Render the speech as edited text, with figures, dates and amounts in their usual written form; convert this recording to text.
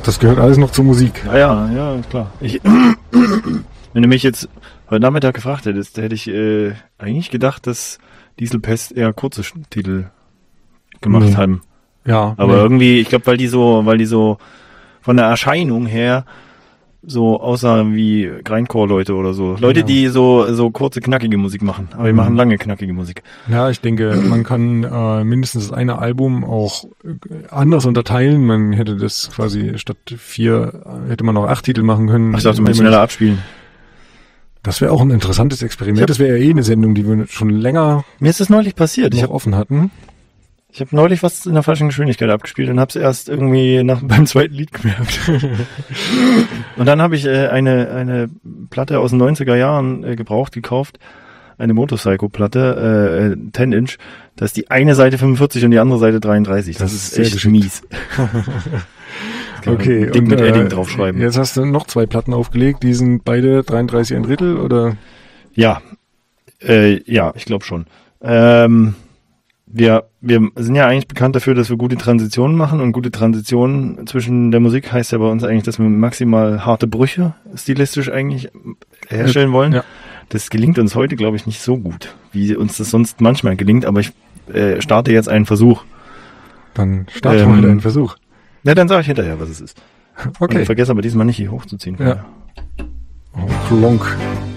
das gehört alles noch zur Musik. Ja, klar. Wenn du mich jetzt heute Nachmittag gefragt hättest, hätte ich eigentlich gedacht, dass Dieselpest eher kurze Titel gemacht haben. Ja. Aber irgendwie, ich glaube, weil die so von der Erscheinung her so aussahen wie Grindcore-Leute oder so. Leute, die so kurze, knackige Musik machen. Aber die machen lange, knackige Musik. Ja, ich denke, man kann mindestens das eine Album auch anders unterteilen. Man hätte das quasi statt 4, hätte man noch 8 Titel machen können. Ach, ich dachte, man schneller abspielen. Das wäre auch ein interessantes Experiment. Das wäre ja eine Sendung, die wir schon länger mir ist das neulich passiert. noch offen hatten. Ich habe neulich was in der falschen Geschwindigkeit abgespielt und habe es erst irgendwie beim zweiten Lied gemerkt. Und dann habe ich eine Platte aus den 90er Jahren gebraucht, gekauft. Eine Motorcycle-Platte, 10-Inch. Da ist die eine Seite 45 und die andere Seite 33. Das ist echt mies. Okay. Ding mit Edding draufschreiben. Jetzt hast du noch 2 Platten aufgelegt. Die sind beide 33 ein Drittel, oder? Ja. Ich glaube schon. Wir sind ja eigentlich bekannt dafür, dass wir gute Transitionen machen, und gute Transitionen zwischen der Musik heißt ja bei uns eigentlich, dass wir maximal harte Brüche stilistisch eigentlich herstellen wollen. Ja. Das gelingt uns heute, glaube ich, nicht so gut, wie uns das sonst manchmal gelingt, aber ich starte jetzt einen Versuch. Dann starte mal einen Versuch. Ja, dann sage ich hinterher, was es ist. Okay. Und vergesse aber diesmal nicht, hier hochzuziehen. Ja. Oh, Klonk.